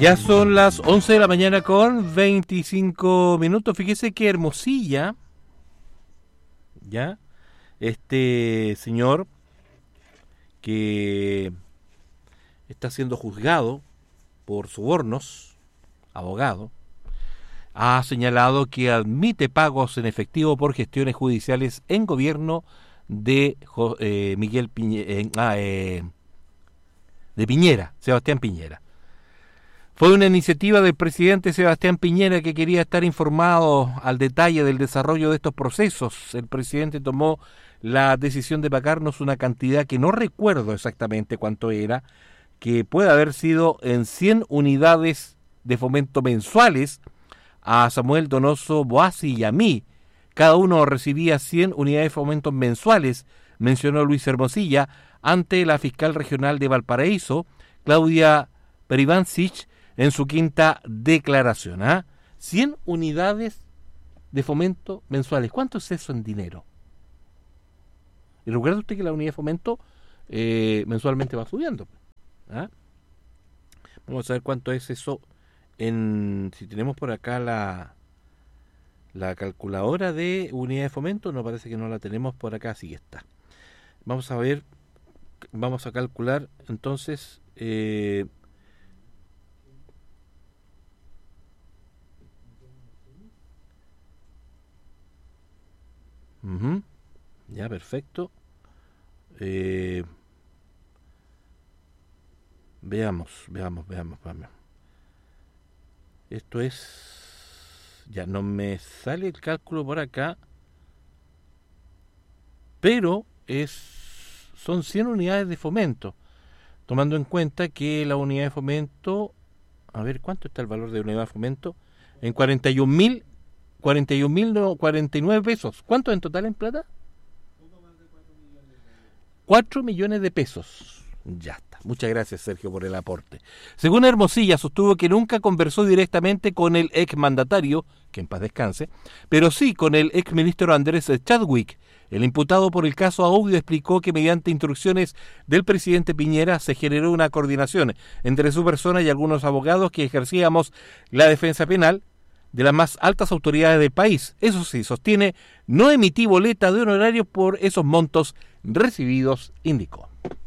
Ya son las 11 de la mañana con 25 minutos. Fíjese que Hermosilla, ya, este señor que está siendo juzgado por sobornos, abogado, ha señalado que admite pagos en efectivo por gestiones judiciales en gobierno de de Piñera, Sebastián Piñera. Fue una iniciativa del presidente Sebastián Piñera, que quería estar informado al detalle del desarrollo de estos procesos. El presidente tomó la decisión de pagarnos una cantidad que no recuerdo exactamente cuánto era, que puede haber sido en 100 unidades de fomento mensuales a Samuel Donoso Boasi y a mí. Cada uno recibía 100 unidades de fomento mensuales, mencionó Luis Hermosilla ante la fiscal regional de Valparaíso, Claudia Perivancic, en su quinta declaración. 100 unidades de fomento mensuales. ¿Cuánto es eso en dinero? Y recuerda usted que la unidad de fomento mensualmente va subiendo. Vamos a ver cuánto es eso si tenemos por acá la calculadora de unidad de fomento. No, parece que no la tenemos por acá. Sí está. Vamos a ver, vamos a calcular entonces ya, perfecto. Veamos. Esto es... Ya no me sale el cálculo por acá, pero son 100 unidades de fomento, tomando en cuenta que la unidad de fomento... A ver, ¿cuánto está el valor de unidad de fomento? En 41.049 pesos. ¿Cuánto en total en plata? 4 millones de pesos. Ya está. Muchas gracias, Sergio, por el aporte. Según Hermosilla, sostuvo que nunca conversó directamente con el exmandatario, que en paz descanse, pero sí con el exministro Andrés Chadwick. El imputado por el caso Audio explicó que mediante instrucciones del presidente Piñera se generó una coordinación entre su persona y algunos abogados que ejercíamos la defensa penal de las más altas autoridades del país. Eso sí, sostiene, no emití boleta de honorarios por esos montos recibidos, indicó.